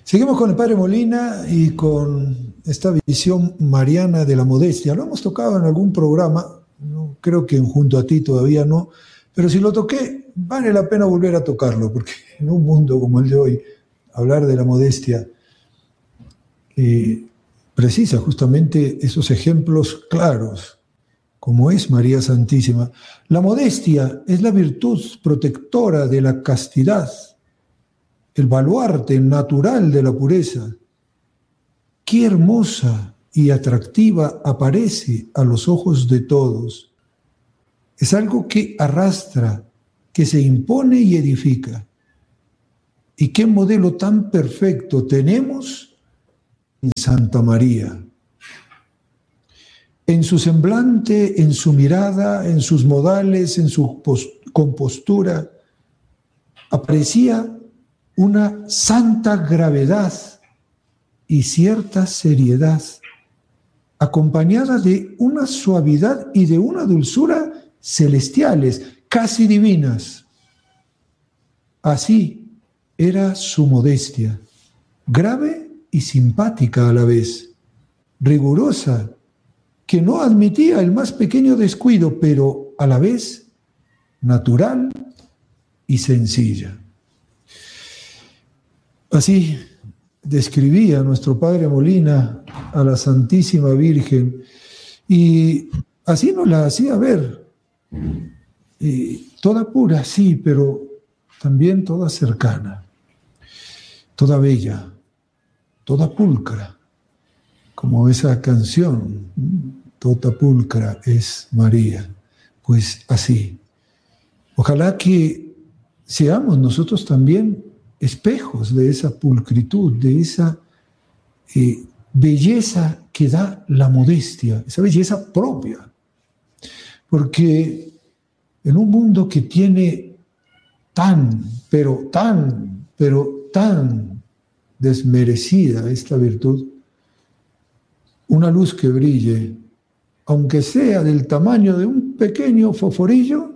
Seguimos con el Padre Molina y con esta visión mariana de la modestia. Lo hemos tocado en algún programa, no, creo que en Junto a Ti todavía no, pero si lo toqué, vale la pena volver a tocarlo, porque en un mundo como el de hoy, hablar de la modestia precisa justamente esos ejemplos claros, como es María Santísima. La modestia es la virtud protectora de la castidad, el baluarte natural de la pureza. Qué hermosa y atractiva aparece a los ojos de todos. Es algo que arrastra, que se impone y edifica. ¿Y qué modelo tan perfecto tenemos en Santa María? En su semblante, en su mirada, en sus modales, en su compostura, aparecía una santa gravedad y cierta seriedad, acompañada de una suavidad y de una dulzura celestiales, casi divinas. Así era su modestia, grave y simpática a la vez, rigurosa, que no admitía el más pequeño descuido, pero a la vez natural y sencilla. Así describía nuestro Padre Molina a la Santísima Virgen y así nos la hacía ver, toda pura, sí, pero también toda cercana, toda bella, toda pulcra, como esa canción, toda pulcra es María. Pues así, ojalá que seamos nosotros también espejos de esa pulcritud, de esa belleza que da la modestia, esa belleza propia. Porque en un mundo que tiene tan desmerecida esta virtud, una luz que brille, aunque sea del tamaño de un pequeño fosforillo,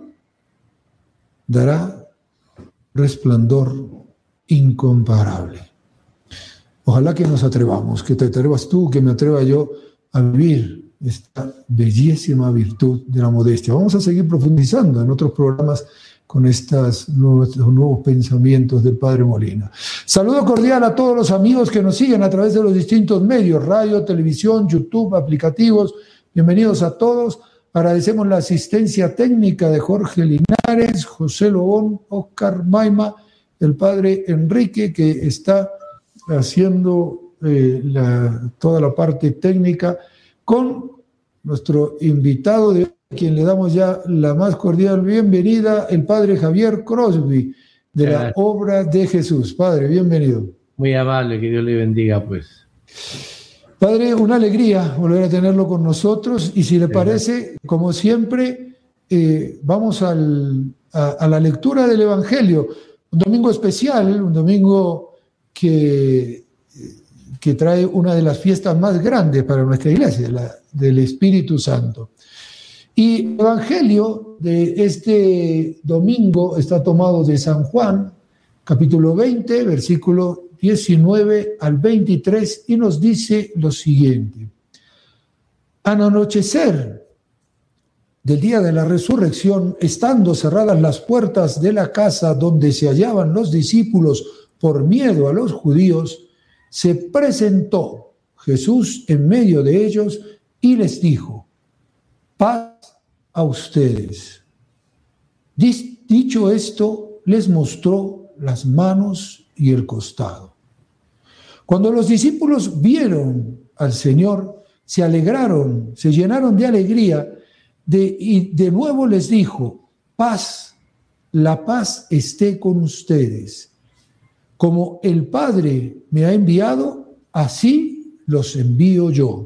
dará resplandor incomparable. Ojalá que nos atrevamos, que te atrevas tú, que me atreva yo a vivir esta bellísima virtud de la modestia. Vamos a seguir profundizando en otros programas con estos nuevos pensamientos del Padre Molina. Saludo cordial a todos los amigos que nos siguen a través de los distintos medios, radio, televisión, YouTube, aplicativos. Bienvenidos a todos. Agradecemos la asistencia técnica de Jorge Linares, José Lobón, Oscar Maima, el Padre Enrique, que está haciendo toda la parte técnica, con nuestro invitado de hoy, a quien le damos ya la más cordial bienvenida, el Padre Javier Crosby, de la Obra de Jesús. Padre, bienvenido. Muy amable, que Dios le bendiga, pues. Padre, una alegría volver a tenerlo con nosotros, y si le parece, como siempre, vamos a la lectura del Evangelio. Un domingo especial, un domingo que trae una de las fiestas más grandes para nuestra iglesia, la del Espíritu Santo. Y el Evangelio de este domingo está tomado de San Juan, capítulo 20, versículo 19 al 23, y nos dice lo siguiente. Al anochecer del día de la resurrección, estando cerradas las puertas de la casa donde se hallaban los discípulos por miedo a los judíos, se presentó Jesús en medio de ellos y les dijo: paz a ustedes. Dicho esto, les mostró las manos y el costado. Cuando los discípulos vieron al Señor, se alegraron, se llenaron de alegría, y de nuevo les dijo: paz, la paz esté con ustedes. Como el Padre me ha enviado, así los envío yo.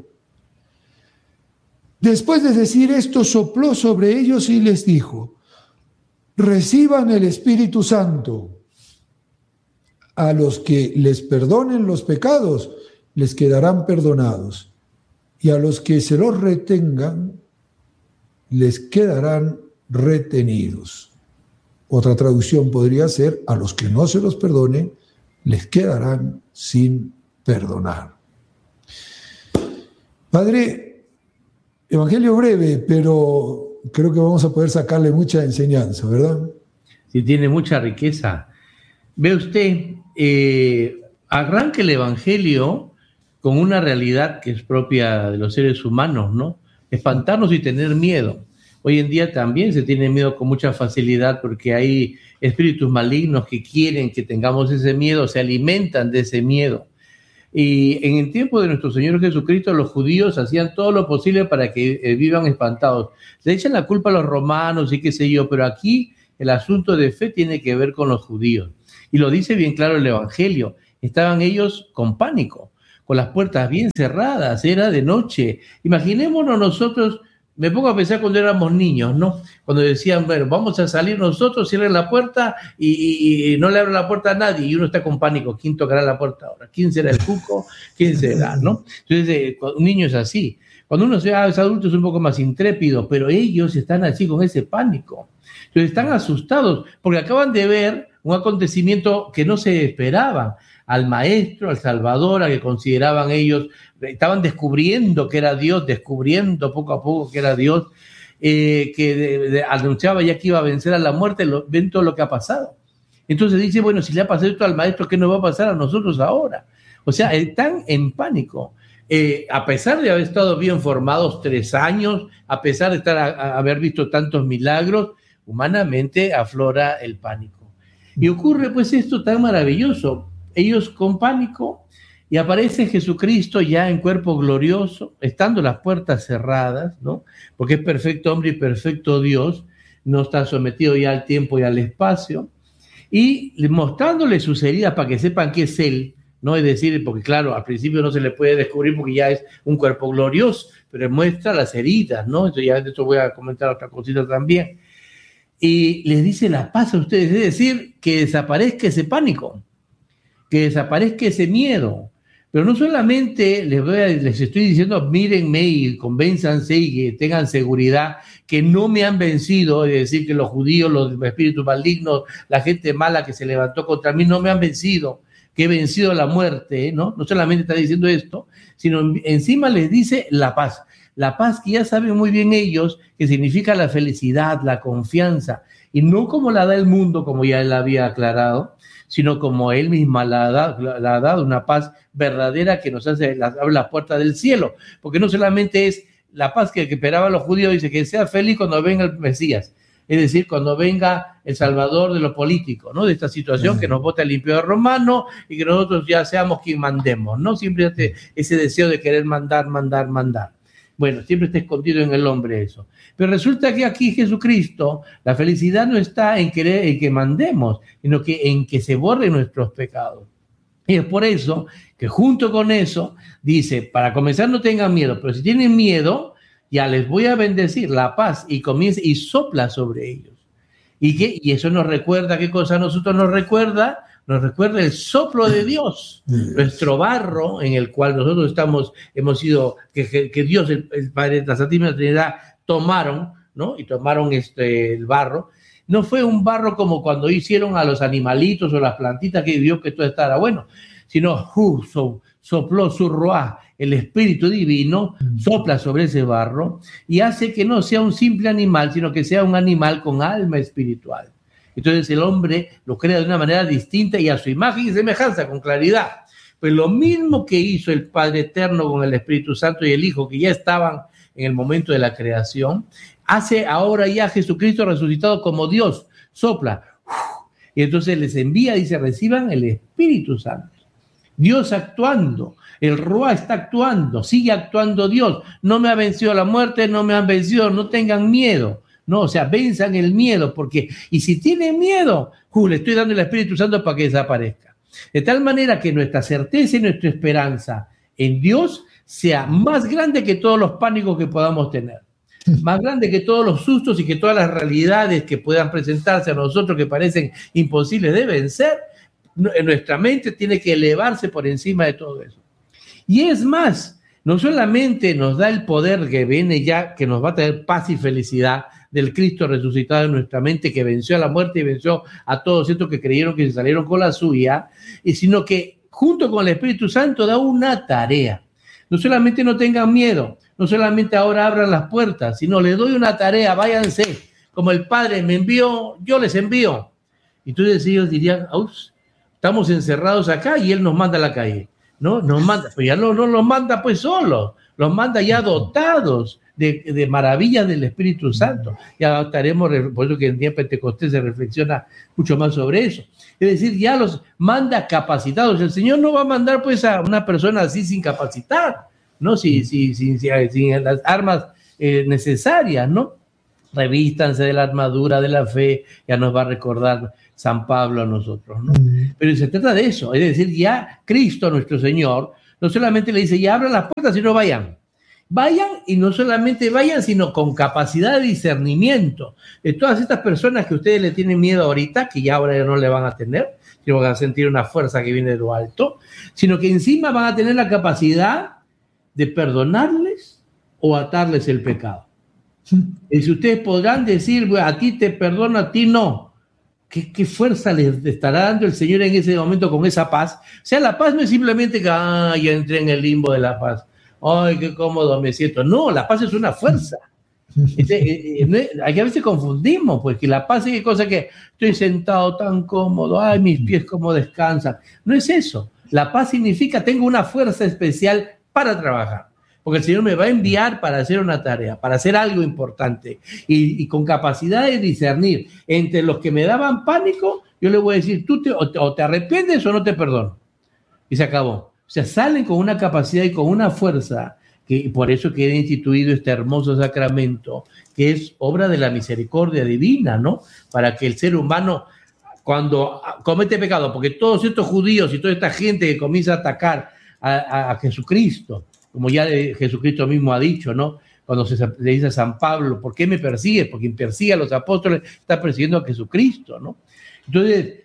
Después de decir esto, sopló sobre ellos y les dijo: reciban el Espíritu Santo. A los que les perdonen los pecados, les quedarán perdonados, y a los que se los retengan, les quedarán retenidos. Otra traducción podría ser: a los que no se los perdone, les quedarán sin perdonar. Padre, evangelio breve, pero creo que vamos a poder sacarle mucha enseñanza, ¿verdad? Sí, tiene mucha riqueza. Ve usted, arranca el evangelio con una realidad que es propia de los seres humanos, ¿no? Espantarnos y tener miedo. Hoy en día también se tiene miedo con mucha facilidad porque hay espíritus malignos que quieren que tengamos ese miedo, se alimentan de ese miedo. Y en el tiempo de nuestro Señor Jesucristo, los judíos hacían todo lo posible para que vivan espantados. Le echan la culpa a los romanos y qué sé yo, pero aquí el asunto de fe tiene que ver con los judíos. Y lo dice bien claro el Evangelio. Estaban ellos con pánico, con las puertas bien cerradas, era de noche. Imaginémonos nosotros, me pongo a pensar cuando éramos niños, ¿no? Cuando decían, bueno, vamos a salir nosotros, cierren la puerta y no le abren la puerta a nadie, y uno está con pánico. ¿Quién tocará la puerta ahora? ¿Quién será el cuco? ¿Quién será, no? Entonces, un niño es así. Cuando uno es adulto es un poco más intrépido, pero ellos están así con ese pánico. Entonces están asustados porque acaban de ver un acontecimiento que no se esperaban. Al maestro, al Salvador, a que consideraban ellos, estaban descubriendo que era Dios, descubriendo poco a poco que era Dios, que anunciaba ya que iba a vencer a la muerte, ven todo lo que ha pasado. Entonces dice, bueno, si le ha pasado esto al maestro, ¿qué nos va a pasar a nosotros ahora? O sea, están en pánico. A pesar de haber estado bien formados 3 años, a pesar de haber visto tantos milagros, humanamente aflora el pánico. Y ocurre pues esto tan maravilloso. Ellos con pánico, y aparece Jesucristo ya en cuerpo glorioso, estando las puertas cerradas, ¿no? Porque es perfecto hombre y perfecto Dios, no está sometido ya al tiempo y al espacio, y mostrándole sus heridas para que sepan que es Él, ¿no? Es decir, porque claro, al principio no se le puede descubrir porque ya es un cuerpo glorioso, pero muestra las heridas, ¿no? Entonces ya de esto voy a comentar otra cosita también. Y les dice la paz a ustedes, es decir, que desaparezca ese pánico, que desaparezca ese miedo. Pero no solamente les estoy diciendo, mírenme y convénzanse y que tengan seguridad que no me han vencido, es decir, que los judíos, los espíritus malignos, la gente mala que se levantó contra mí no me han vencido, que he vencido la muerte, ¿no? No solamente está diciendo esto, sino encima les dice la paz que ya saben muy bien ellos, que significa la felicidad, la confianza, y no como la da el mundo, como ya él había aclarado, sino como él misma la ha dado, una paz verdadera que nos abre la puerta del cielo, porque no solamente es la paz que esperaban los judíos, dice que sea feliz cuando venga el Mesías, es decir, cuando venga el Salvador de lo político, ¿no? De esta situación que nos vota el imperio romano y que nosotros ya seamos quien mandemos, ¿no? Siempre ese deseo de querer mandar. Bueno, siempre está escondido en el hombre eso. Pero resulta que aquí Jesucristo, la felicidad no está en que mandemos, sino que en que se borren nuestros pecados. Y es por eso que junto con eso dice, para comenzar no tengan miedo, pero si tienen miedo, ya les voy a bendecir la paz y comienza y sopla sobre ellos. Y eso nos recuerda, ¿qué cosa a nosotros nos recuerda? Nos recuerda el soplo de Dios, nuestro barro en el cual nosotros hemos sido, que Dios, el Padre, la Santísima Trinidad, tomaron, ¿no? Y tomaron el barro. No fue un barro como cuando hicieron a los animalitos o las plantitas que vio que todo estaba bueno, sino sopló su ruá, el Espíritu Divino, sopla sobre ese barro y hace que no sea un simple animal, sino que sea un animal con alma espiritual. Entonces el hombre lo crea de una manera distinta y a su imagen y semejanza, con claridad. Pues lo mismo que hizo el Padre Eterno con el Espíritu Santo y el Hijo, que ya estaban en el momento de la creación, hace ahora ya Jesucristo resucitado como Dios, sopla. Y entonces les envía, dice, reciban el Espíritu Santo. Dios actuando, el Ruá está actuando, sigue actuando Dios. No me ha vencido la muerte, no me han vencido, no tengan miedo. No, o sea, venzan el miedo, porque, y si tienen miedo, le estoy dando el Espíritu Santo para que desaparezca. De tal manera que nuestra certeza y nuestra esperanza en Dios sea más grande que todos los pánicos que podamos tener, más grande que todos los sustos y que todas las realidades que puedan presentarse a nosotros que parecen imposibles de vencer. Nuestra mente tiene que elevarse por encima de todo eso. Y es más, no solamente nos da el poder que viene ya, que nos va a traer paz y felicidad, del Cristo resucitado en nuestra mente, que venció a la muerte y venció a todos estos que creyeron que se salieron con la suya, sino que junto con el Espíritu Santo da una tarea. No solamente no tengan miedo, no solamente ahora abran las puertas, sino les doy una tarea, váyanse. Como el Padre me envió, yo les envío. Entonces ellos dirían, estamos encerrados acá y Él nos manda a la calle. No, nos manda, pues ya no los manda pues solos, los manda ya dotados de maravillas del Espíritu Santo. Ya estaremos, por eso que en día Pentecostés se reflexiona mucho más sobre eso. Es decir, ya los manda capacitados. El Señor no va a mandar pues a una persona así sin capacitar, ¿no? Sin las armas necesarias, ¿no? Revístanse de la armadura de la fe, ya nos va a recordar San Pablo a nosotros, ¿no? Pero se trata de eso, es decir, ya Cristo, nuestro Señor, no solamente le dice, ya abran las puertas, sino vayan. Vayan, y no solamente vayan, sino con capacidad de discernimiento. De todas estas personas que ustedes le tienen miedo ahorita, que ya ahora ya no le van a tener, sino van a sentir una fuerza que viene de lo alto, sino que encima van a tener la capacidad de perdonarles o atarles el pecado. Y si ustedes podrán decir, bueno, a ti te perdono, a ti no. ¿Qué fuerza les estará dando el Señor en ese momento con esa paz? O sea, la paz no es simplemente que ya entré en el limbo de la paz. Ay, qué cómodo me siento. No, la paz es una fuerza. Hay que a veces confundimos, pues que la paz es cosa que estoy sentado tan cómodo, ay, mis pies cómo descansan. No es eso. La paz significa tengo una fuerza especial para trabajar. Porque el Señor me va a enviar para hacer una tarea, para hacer algo importante. Y con capacidad de discernir entre los que me daban pánico, yo le voy a decir, o te arrepientes o no te perdono. Y se acabó. O sea, salen con una capacidad y con una fuerza, que por eso queda instituido este hermoso sacramento, que es obra de la misericordia divina, ¿no? Para que el ser humano, cuando comete pecado, porque todos estos judíos y toda esta gente que comienza a atacar a Jesucristo, como ya Jesucristo mismo ha dicho, ¿no? Cuando le dice a San Pablo, ¿por qué me persigues? Porque quien persigue a los apóstoles está persiguiendo a Jesucristo, ¿no? Entonces,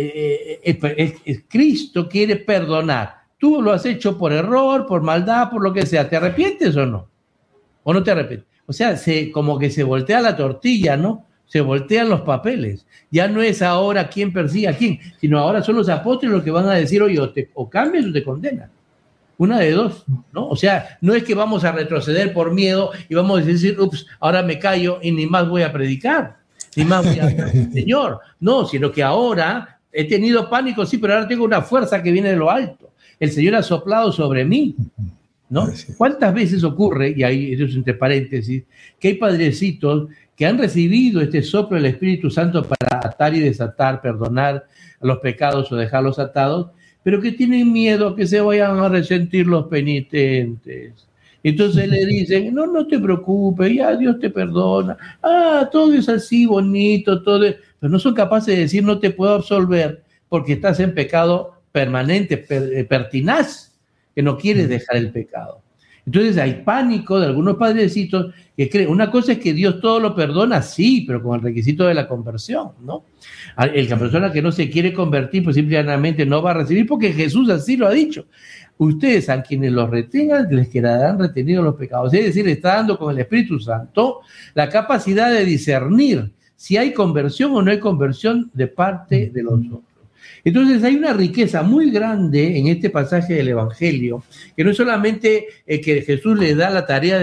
Cristo quiere perdonar. Tú lo has hecho por error, por maldad, por lo que sea. ¿Te arrepientes o no? ¿O no te arrepientes? O sea, como que se voltea la tortilla, ¿no? Se voltean los papeles. Ya no es ahora quién persigue a quién, sino ahora son los apóstoles los que van a decir, oye, o cambias o te condenan. Una de dos, ¿no? O sea, no es que vamos a retroceder por miedo y vamos a decir, ups, ahora me callo y ni más voy a predicar, ni más voy a hablar del Señor. No, sino que ahora he tenido pánico, sí, pero ahora tengo una fuerza que viene de lo alto. El Señor ha soplado sobre mí, ¿no? ¿Cuántas veces ocurre, y ahí eso es entre paréntesis, que hay padrecitos que han recibido este soplo del Espíritu Santo para atar y desatar, perdonar los pecados o dejarlos atados, pero que tienen miedo a que se vayan a resentir los penitentes. Entonces le dicen, no te preocupes, ya Dios te perdona, todo es así bonito, pero no son capaces de decir, no te puedo absolver porque estás en pecado permanente, pertinaz, que no quieres dejar el pecado. Entonces hay pánico de algunos padrecitos que creen, una cosa es que Dios todo lo perdona, sí, pero con el requisito de la conversión, ¿no? La persona que no se quiere convertir, pues simplemente no va a recibir, porque Jesús así lo ha dicho. Ustedes a quienes los retengan, les quedarán retenidos los pecados. Es decir, le está dando con el Espíritu Santo la capacidad de discernir si hay conversión o no hay conversión de parte de los otros. Entonces hay una riqueza muy grande en este pasaje del Evangelio, que no es solamente que Jesús les da la tarea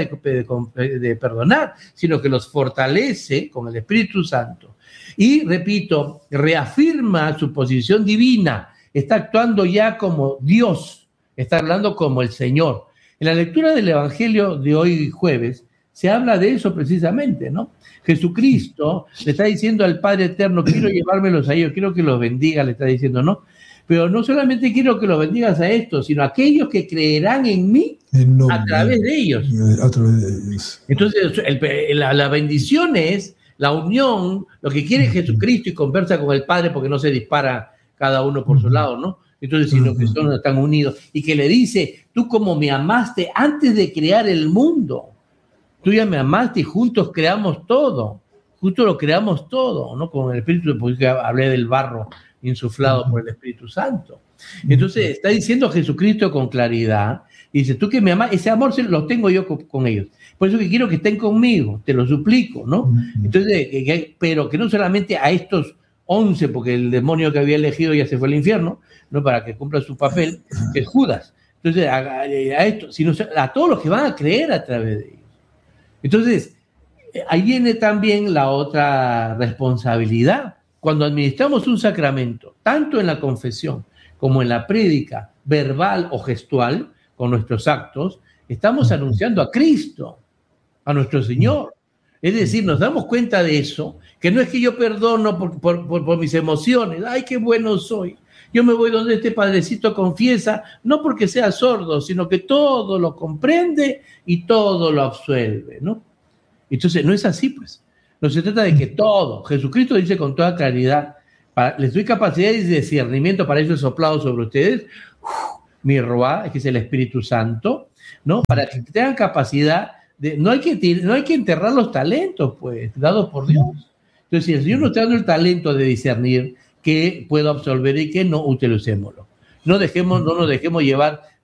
de perdonar, sino que los fortalece con el Espíritu Santo. Y, repito, reafirma su posición divina, está actuando ya como Dios, está hablando como el Señor. En la lectura del Evangelio de hoy jueves se habla de eso precisamente, ¿no? Jesucristo le está diciendo al Padre Eterno, quiero llevármelos a ellos, quiero que los bendiga, le está diciendo, ¿no? Pero no solamente quiero que los bendigas a estos, sino a aquellos que creerán en mí a través de ellos. Entonces, la bendición es la unión, lo que quiere Jesucristo y conversa con el Padre, porque no se dispara cada uno por su lado, ¿no? Entonces, sino que están unidos. Y que le dice, tú como me amaste antes de crear el mundo, tú ya me amaste y juntos creamos todo, justo lo creamos todo, ¿no? Con el Espíritu, porque hablé del barro insuflado por el Espíritu Santo. Entonces está diciendo Jesucristo con claridad, y dice, tú que me amas, ese amor lo tengo yo con ellos. Por eso que quiero que estén conmigo, te lo suplico, ¿no? Entonces, pero que no solamente a estos 11, porque el demonio que había elegido ya se fue al infierno, ¿no? Para que cumpla su papel, que es Judas. Entonces, a esto, sino a todos los que van a creer a través de ellos. Entonces, ahí viene también la otra responsabilidad. Cuando administramos un sacramento, tanto en la confesión como en la prédica verbal o gestual, con nuestros actos, estamos anunciando a Cristo, a nuestro Señor. Es decir, nos damos cuenta de eso, que no es que yo perdono por mis emociones, ¡ay, qué bueno soy! Yo me voy donde este padrecito confiesa, no porque sea sordo, sino que todo lo comprende y todo lo absuelve, ¿no? Entonces, no es así, pues. No se trata de que todo. Jesucristo dice con toda claridad, les doy capacidad de discernimiento para eso soplado sobre ustedes, mi roa, que es el Espíritu Santo, ¿no? Para que tengan capacidad de... No hay que enterrar los talentos, pues, dados por Dios. Entonces, si el Señor nos está dando el talento de discernir qué puedo absolver y qué no, utilicémoslo. No nos dejemos llevar